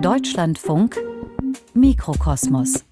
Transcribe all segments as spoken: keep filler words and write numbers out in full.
Deutschlandfunk Mikrokosmos.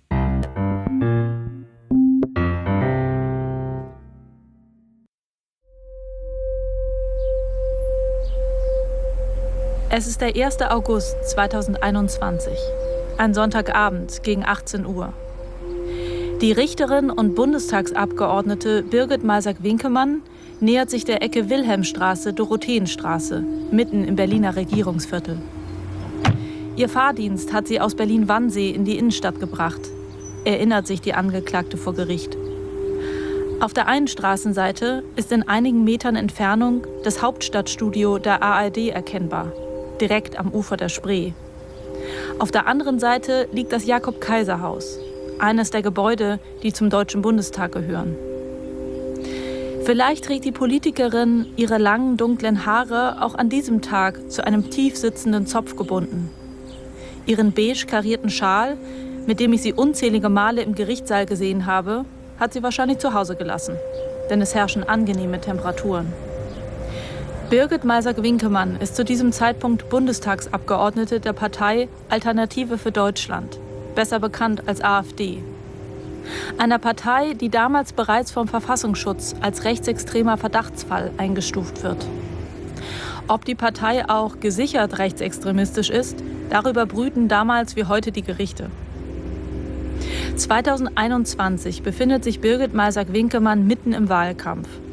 Es ist der erster August zweitausendeinundzwanzig, ein Sonntagabend gegen achtzehn Uhr. Die Richterin und Bundestagsabgeordnete Birgit Masak-Winkemann nähert sich der Ecke Wilhelmstraße-Dorotheenstraße, mitten im Berliner Regierungsviertel. Ihr Fahrdienst hat sie aus Berlin-Wannsee in die Innenstadt gebracht, erinnert sich die Angeklagte vor Gericht. Auf der einen Straßenseite ist in einigen Metern Entfernung das Hauptstadtstudio der A R D erkennbar, direkt am Ufer der Spree. Auf der anderen Seite liegt das Jakob-Kaiser-Haus, eines der Gebäude, die zum Deutschen Bundestag gehören. Vielleicht trägt die Politikerin ihre langen, dunklen Haare auch an diesem Tag zu einem tief sitzenden Zopf gebunden. Ihren beige karierten Schal, mit dem ich sie unzählige Male im Gerichtssaal gesehen habe, hat sie wahrscheinlich zu Hause gelassen, denn es herrschen angenehme Temperaturen. Birgit Masak-Winkemann ist zu diesem Zeitpunkt Bundestagsabgeordnete der Partei Alternative für Deutschland, besser bekannt als A f D. Einer Partei, die damals bereits vom Verfassungsschutz als rechtsextremer Verdachtsfall eingestuft wird. Ob die Partei auch gesichert rechtsextremistisch ist, darüber brüten damals wie heute die Gerichte. zweitausendeinundzwanzig befindet sich Birgit Masak-Winkemann mitten im Wahlkampf.